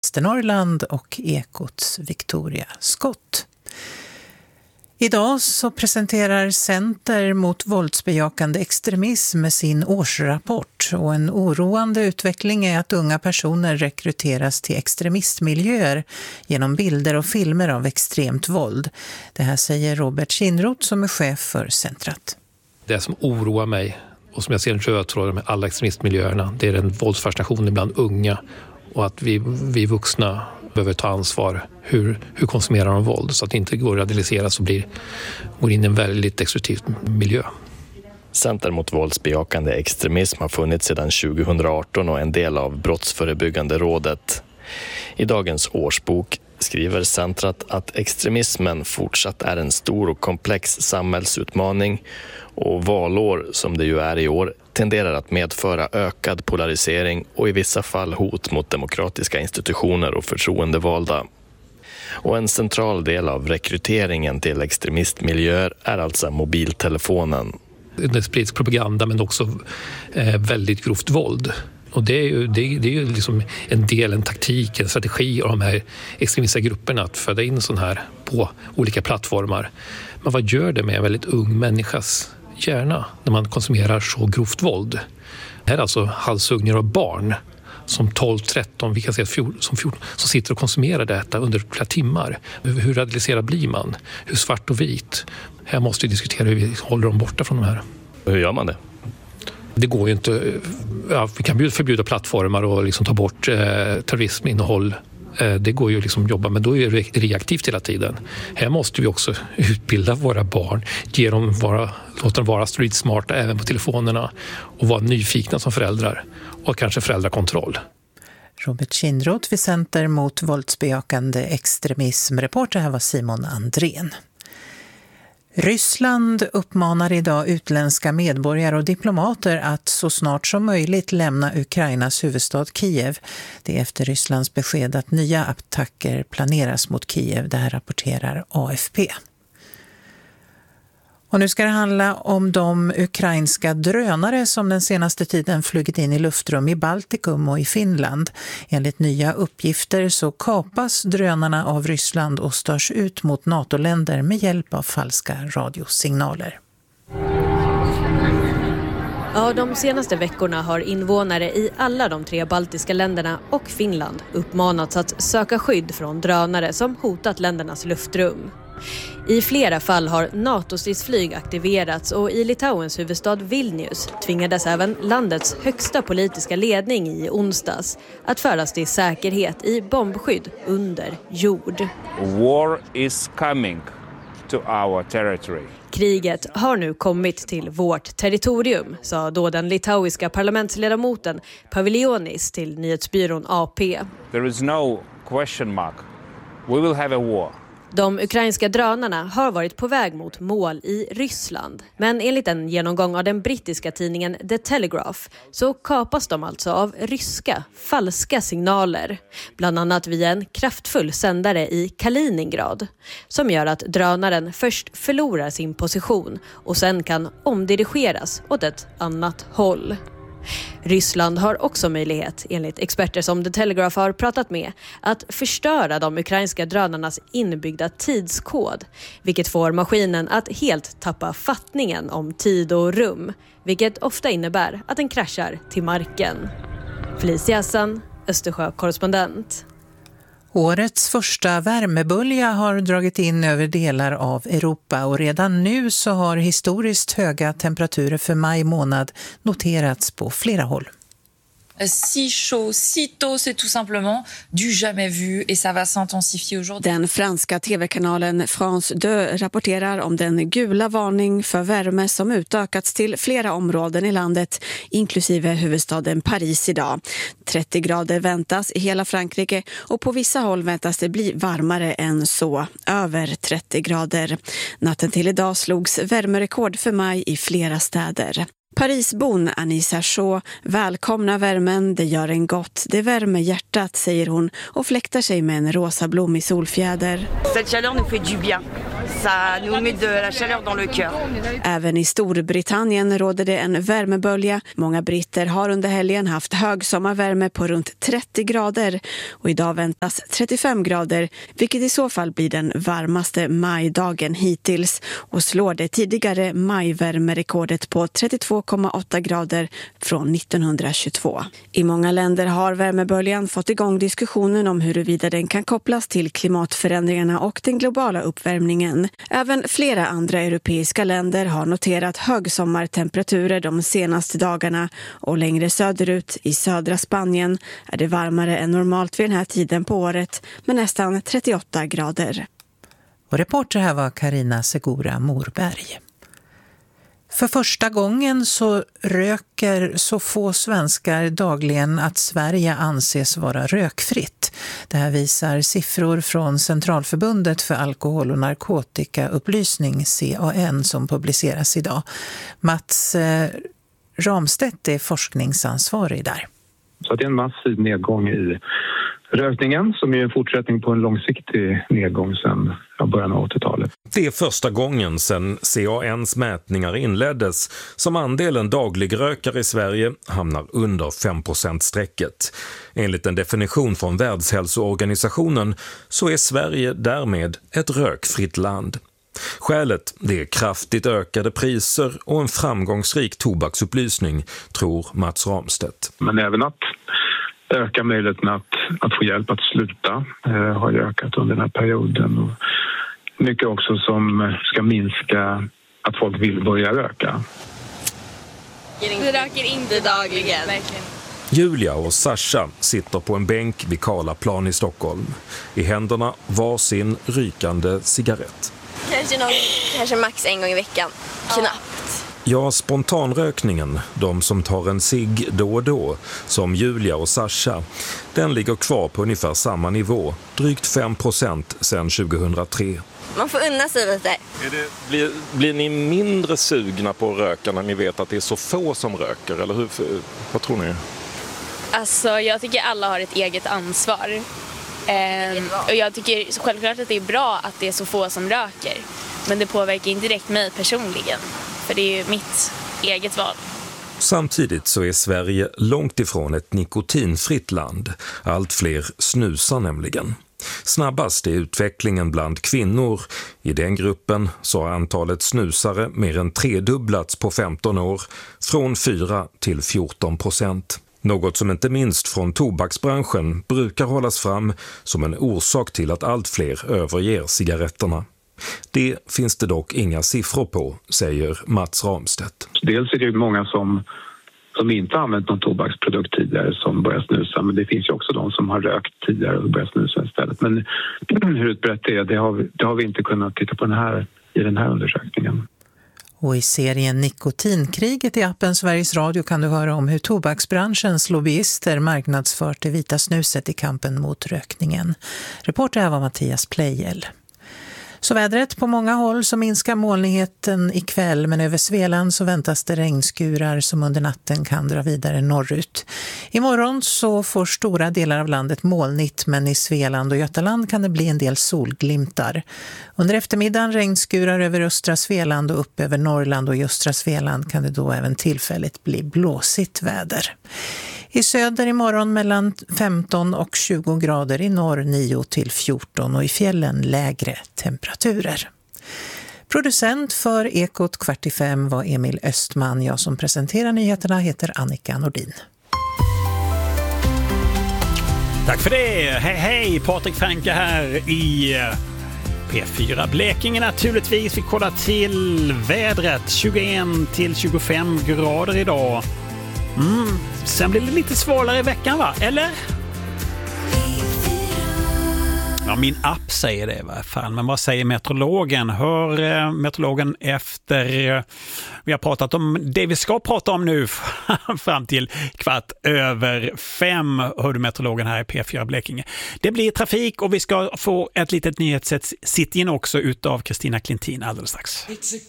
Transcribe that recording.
Västernorrland och Ekots Victoria Skott. Idag så presenterar Center mot våldsbejakande extremism med sin årsrapport, och en oroande utveckling är att unga personer rekryteras till extremistmiljöer genom bilder och filmer av extremt våld. Det här säger Robert Kinroth som är chef för centret. Det som oroar mig och som jag ser en röd tråd med alla extremistmiljöerna, det är den våldsfascinationen bland unga, och att vi vuxna behöver ta ansvar. Hur konsumerar de våld så att det inte går att radikaliseras och går in i en väldigt destruktiv miljö. Center mot våldsbejakande extremism har funnits sedan 2018 och en del av Brottsförebyggande rådet. I dagens årsbok skriver centret att extremismen fortsatt är en stor och komplex samhällsutmaning, och valår, som det ju är i år, tenderar att medföra ökad polarisering och i vissa fall hot mot demokratiska institutioner och förtroendevalda. Och en central del av rekryteringen till extremistmiljöer är alltså mobiltelefonen. Det sprids propaganda men också väldigt grovt våld. Och det är ju liksom en taktik, en strategi av de här extremistiska grupperna att föda in sån här på olika plattformar. Men vad gör det med en väldigt ung människas hjärna när man konsumerar så grovt våld? Det här är alltså halshugningar av barn som 12, 13, vi kan säga 14, som sitter och konsumerar detta under flera timmar. Hur radikaliserad blir man? Hur svart och vit? Här måste vi diskutera hur vi håller dem borta från de här. Hur gör man det? Det går ju inte. Ja, vi kan förbjuda plattformar och liksom ta bort terrorisminnehåll. Det går ju liksom att jobba, men då är det reaktivt hela tiden. Här måste vi också utbilda våra barn, låta dem vara street smarta även på telefonerna och vara nyfikna som föräldrar och kanske föräldrakontroll. Robert Kinroth vid Center mot våldsbejakande extremism. Reporter här var Simon Andrén. Ryssland uppmanar idag utländska medborgare och diplomater att så snart som möjligt lämna Ukrainas huvudstad Kiev. Det är efter Rysslands besked att nya attacker planeras mot Kiev. Det här rapporterar AFP. Och nu ska det handla om de ukrainska drönare som den senaste tiden flugit in i luftrum i Baltikum och i Finland. Enligt nya uppgifter så kapas drönarna av Ryssland och störs ut mot NATO-länder med hjälp av falska radiosignaler. Ja, de senaste veckorna har invånare i alla de 3 baltiska länderna och Finland uppmanats att söka skydd från drönare som hotat ländernas luftrum. I flera fall har NATO-stridsflyg aktiverats, och i Litauens huvudstad Vilnius tvingades även landets högsta politiska ledning i onsdags att föras till säkerhet i bombskydd under jord. War is coming to our territory. Kriget har nu kommit till vårt territorium, sa då den litauiska parlamentsledamoten Paviljonis till nyhetsbyrån AP. There is no question mark. We will have a war. De ukrainska drönarna har varit på väg mot mål i Ryssland. Men enligt en genomgång av den brittiska tidningen The Telegraph så kapas de alltså av ryska falska signaler. Bland annat via en kraftfull sändare i Kaliningrad. Som gör att drönaren först förlorar sin position och sen kan omdirigeras åt ett annat håll. Ryssland har också möjlighet, enligt experter som The Telegraph har pratat med, att förstöra de ukrainska drönarnas inbyggda tidskod, vilket får maskinen att helt tappa fattningen om tid och rum, vilket ofta innebär att den kraschar till marken. Felicia Hassan, Östersjö-korrespondent. Årets första värmebölja har dragit in över delar av Europa, och redan nu så har historiskt höga temperaturer för maj månad noterats på flera håll. Si chaud, si tôt, c'est tout simplement du jamais vu et ça va s'intensifier aujourd'hui. Den franska tv-kanalen France 2 rapporterar om den gula varning för värme som utökats till flera områden i landet, inklusive huvudstaden Paris idag. 30 grader väntas i hela Frankrike, och på vissa håll väntas det bli varmare än så, över 30 grader. Natten till idag slogs värmerekord för maj i flera städer. Parisbon Anissa Shaw välkomnar värmen, det gör en gott, det värmer hjärtat, säger hon och fläktar sig med en rosa blommig solfjäder. Cette chaleur nous fait du bien. Ça nous met de la chaleur dans le cœur. Även i Storbritannien råder det en värmebölja. Många britter har under helgen haft högsommarvärme på runt 30 grader och idag väntas 35 grader, vilket i så fall blir den varmaste majdagen hittills och slår det tidigare majvärmerekordet på 32,8 grader från 1922. I många länder har värmeböljan fått igång diskussionen om huruvida den kan kopplas till klimatförändringarna och den globala uppvärmningen. Även flera andra europeiska länder har noterat högsommartemperaturer de senaste dagarna och längre söderut i södra Spanien är det varmare än normalt vid den här tiden på året med nästan 38 grader. Och reporter här var Carina Segura Morberg. För första gången så röker så få svenskar dagligen att Sverige anses vara rökfritt. Det här visar siffror från Centralförbundet för alkohol- och narkotikaupplysning, CAN, som publiceras idag. Mats Ramstedt är forskningsansvarig där. Så det är en massiv nedgång i rökningen som är en fortsättning på en långsiktig nedgång sedan början av 80-talet. Det är första gången sedan CANs mätningar inleddes som andelen dagligrökare i Sverige hamnar under 5%-strecket. Enligt en definition från Världshälsoorganisationen så är Sverige därmed ett rökfritt land. Skälet det är kraftigt ökade priser och en framgångsrik tobaksupplysning, tror Mats Ramstedt. Men även att öka möjligheten att få hjälp att sluta har ökat under den här perioden. Och mycket också som ska minska att folk vill börja röka. Vi röker inte dagligen. Verkligen. Julia och Sasha sitter på en bänk vid Karlaplan i Stockholm. I händerna var sin rykande cigarett. Kanske max en gång i veckan. Knappt. Ja, spontanrökningen, de som tar en cigg då och då, som Julia och Sasha, den ligger kvar på ungefär samma nivå, drygt 5% sedan 2003. Man får unna sig lite. Blir ni mindre sugna på att röka när ni vet att det är så få som röker? Eller vad tror ni? Alltså, jag tycker alla har ett eget ansvar. Och jag tycker självklart att det är bra att det är så få som röker. Men det påverkar inte direkt mig personligen. För det är ju mitt eget val. Samtidigt så är Sverige långt ifrån ett nikotinfritt land. Allt fler snusar nämligen. Snabbast är utvecklingen bland kvinnor. I den gruppen så har antalet snusare mer än tredubblats på 15 år, från 4 till 14%. Något som inte minst från tobaksbranschen brukar hållas fram som en orsak till att allt fler överger cigaretterna. Det finns det dock inga siffror på, säger Mats Ramstedt. Dels är det många som inte använt någon tobaksprodukt tidigare som börjar snusa, men det finns ju också de som har rökt tidigare och börjar snusa istället. Men hur utbrett det har vi inte kunnat titta på i den här undersökningen. Och i serien Nikotinkriget i appen Sveriges Radio kan du höra om hur tobaksbranschens lobbyister marknadsfört det vita snuset i kampen mot rökningen. Reporter här var Mattias Plejel. Så vädret på många håll så minskar molnigheten ikväll, men över Svealand så väntas det regnskurar som under natten kan dra vidare norrut. Imorgon så får stora delar av landet molnigt, men i Svealand och Götaland kan det bli en del solglimtar. Under eftermiddagen regnskurar över östra Svealand och upp över Norrland, och i östra Svealand kan det då även tillfälligt bli blåsigt väder. I söder imorgon mellan 15 och 20 grader, i norr 9 till 14 och i fjällen lägre temperaturer. Producent för Ekot 4:45 var Emil Östman. Jag som presenterar nyheterna heter Annika Nordin. Tack för det. Hej, Patrik Franke här i P4 Blekinge naturligtvis. Vi kollar till vädret, 21 till 25 grader idag. Sen blir det lite svårare i veckan, va? Eller? Ja, min app säger det i varje fall. Men vad säger meteorologen? Hör meteorologen efter... Vi har pratat om det vi ska prata om nu fram till 4:15. Hör du meteorologen här i P4 Blekinge. Det blir trafik och vi ska få ett litet nyhetssitt in också utav Kristina Klintin alldeles strax. It's a